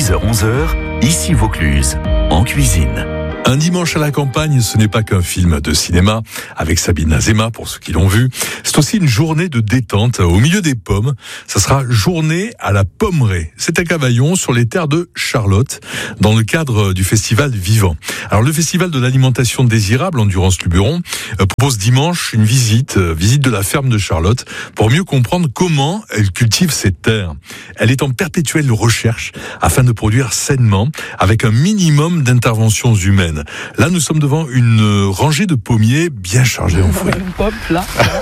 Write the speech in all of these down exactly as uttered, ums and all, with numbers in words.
dix heures onze heures, ici Vaucluse, en cuisine. Un dimanche à la campagne, ce n'est pas qu'un film de cinéma avec Sabine Azéma, pour ceux qui l'ont vu. C'est aussi une journée de détente au milieu des pommes. Ça sera journée à la pommeraie. C'est à Cavaillon, sur les terres de Charlotte, dans le cadre du festival Vivant. Alors, le festival de l'alimentation désirable, Endurance Luberon, propose dimanche une visite, visite de la ferme de Charlotte, pour mieux comprendre comment elle cultive ses terres. Elle est en perpétuelle recherche afin de produire sainement, avec un minimum d'interventions humaines. Là, nous sommes devant une rangée de pommiers bien chargés en fruits. Pomme, là.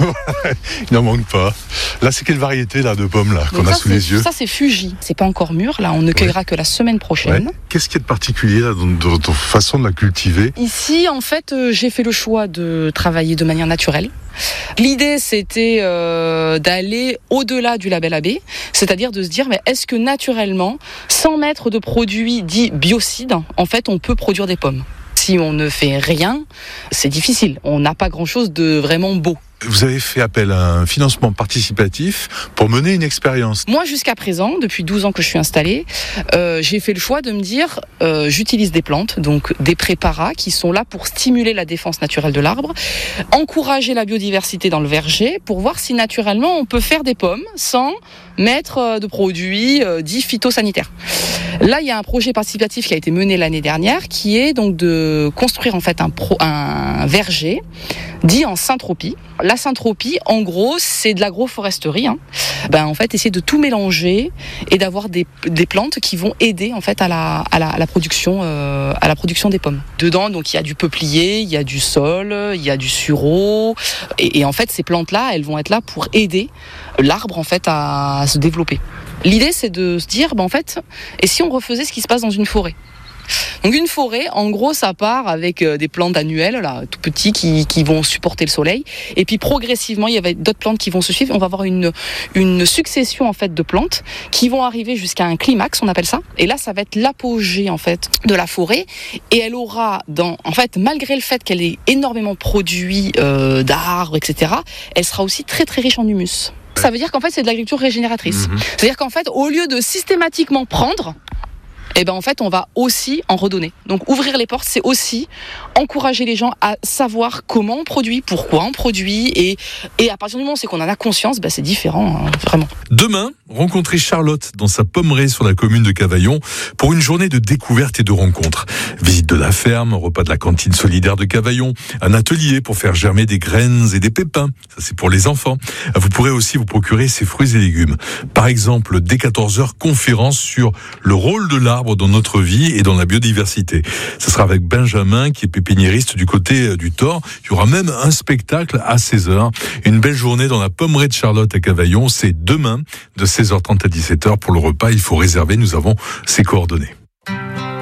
Il n'en manque pas. Là, c'est quelle variété là, de pommes là, qu'on a sous les yeux? Ça, c'est Fuji. C'est pas encore mûr. Là, on ne cueillera ouais. que la semaine prochaine. Ouais. Qu'est-ce qu'il y a de particulier là, dans votre façon de la cultiver? Ici, en fait, euh, j'ai fait le choix de travailler de manière naturelle. L'idée, c'était euh, d'aller au-delà du label A B, c'est-à-dire de se dire, mais est-ce que naturellement, sans mettre de produits dits biocides, en fait, on peut produire des pommes? Si on ne fait rien, c'est difficile. On n'a pas grand-chose de vraiment beau. Vous avez fait appel à un financement participatif pour mener une expérience. Moi, jusqu'à présent, depuis douze ans que je suis installée, euh, j'ai fait le choix de me dire, euh, j'utilise des plantes, donc des préparats qui sont là pour stimuler la défense naturelle de l'arbre, encourager la biodiversité dans le verger, pour voir si naturellement on peut faire des pommes sans mettre de produits euh, dits phytosanitaires. Là, il y a un projet participatif qui a été mené l'année dernière, qui est donc de construire en fait un, pro, un verger dit en syntropie. La syntropie, en gros, c'est de l'agroforesterie. Hein. Ben, en fait, essayer de tout mélanger et d'avoir des, des plantes qui vont aider en fait à la, à la, à la production, euh, à la production des pommes. Dedans, donc, il y a du peuplier, il y a du saule, il y a du sureau, et, et en fait, ces plantes-là, elles vont être là pour aider l'arbre en fait à, à se développer. L'idée, c'est de se dire, ben, en fait, et si on refaisait ce qui se passe dans une forêt? Donc une forêt, en gros, ça part avec des plantes annuelles, là, tout petits, qui, qui vont supporter le soleil. Et puis progressivement, il y avait d'autres plantes qui vont se suivre. On va avoir une, une succession en fait de plantes qui vont arriver jusqu'à un climax, on appelle ça. Et là, ça va être l'apogée en fait de la forêt. Et elle aura, dans, en fait, malgré le fait qu'elle ait énormément produit euh, d'arbres, et cetera, elle sera aussi très très riche en humus. Ça veut dire qu'en fait, c'est de l'agriculture régénératrice. Mmh. C'est-à-dire qu'en fait, au lieu de systématiquement prendre, eh ben en fait, on va aussi en redonner. Donc, ouvrir les portes, c'est aussi encourager les gens à savoir comment on produit, pourquoi on produit, et, et à partir du moment où c'est qu'on en a conscience, ben c'est différent, hein, vraiment. Demain, rencontrer Charlotte dans sa pommeraie sur la commune de Cavaillon pour une journée de découverte et de rencontres. Visite de la ferme, repas de la cantine solidaire de Cavaillon, un atelier pour faire germer des graines et des pépins. Ça, c'est pour les enfants. Vous pourrez aussi vous procurer ces fruits et légumes. Par exemple, dès quatorze heures, conférence sur le rôle de l'arbre dans notre vie et dans la biodiversité. Ce sera avec Benjamin, qui est pépiniériste du côté du Thor. Il y aura même un spectacle à seize heures. Une belle journée dans la pommeraie de Charlotte à Cavaillon. C'est demain de seize heures trente à dix-sept heures pour le repas. Il faut réserver. Nous avons ses coordonnées.